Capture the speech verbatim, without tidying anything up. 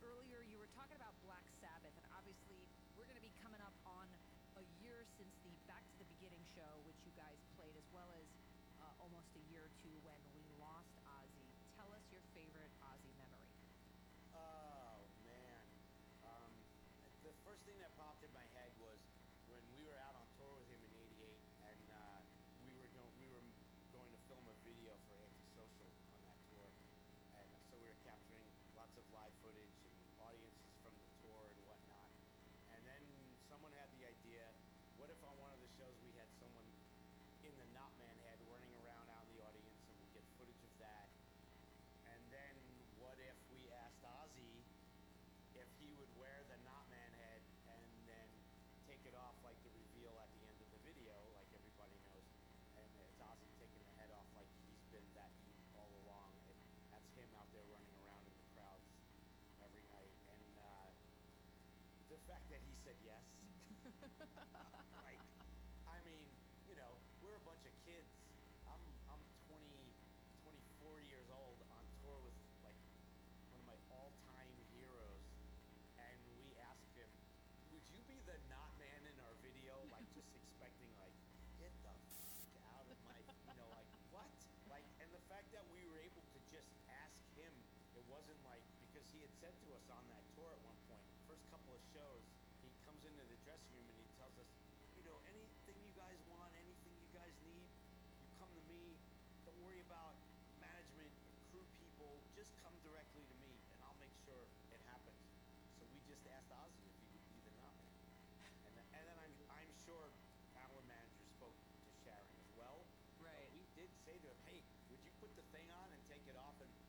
earlier you were talking about Black Sabbath, and obviously we're going to be coming up on a year since the Back to the Beginning show, which you guys played, as well as uh, almost a year or two when we lost Ozzy. Tell us your favorite Ozzy memory. Oh man, um, the first thing that popped in my head was when we were out on tour with him in eighty-eight, and uh, we were going we were going to film a video for Antisocial on that tour, and so we were capturing lots of live footage and audiences from the tour and whatnot. And then someone had the idea, what if on one of the shows we had someone in the Not Man head running around out in the audience, and we get footage of that. And then what if we asked Ozzy if he would wear the Not Man head and then take it off like the reveal at the end of the video, like everybody knows, and it's Ozzy taking the head off like he's been that deep all along, and that's him out there running around in the crowds every night. And uh, the fact that he said yes, like, I mean, you know, we're a bunch of kids. I'm I'm twenty, twenty-four years old on tour with like one of my all-time heroes, and we asked him, would you be the Not Man in our video? Like, just expecting, like, get the f out of my, you know, like, what? Like, and the fact that we were able to just ask him, it wasn't like, because he had said to us on that tour at one point, first couple of shows, he comes into the dressing room and he tells us, you know, anything you guys want, anything you guys need, you come to me. Don't worry about management, crew people, just come directly to me and I'll make sure it happens. So we just asked Ozzy if he would be the Not Man. And then, and then I'm, I'm sure our manager spoke to Sharon as well. Right. But we did say to him, hey, would you put the thing on and take it off? And